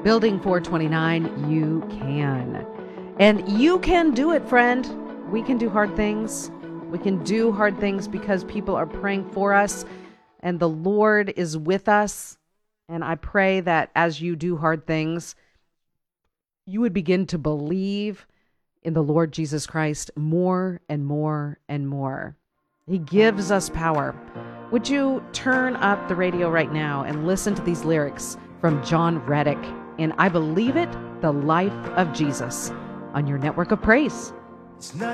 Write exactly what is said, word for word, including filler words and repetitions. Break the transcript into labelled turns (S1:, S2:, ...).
S1: Building four twenty-nine, you can. And you can do it, friend. We can do hard things. We can do hard things because people are praying for us and the Lord is with us. And I pray that as you do hard things, you would begin to believe in the Lord Jesus Christ more and more and more. He gives us power. Would you turn up the radio right now and listen to these lyrics from John Reddick in I Believe It, the Life of Jesus on your network of praise.
S2: It's not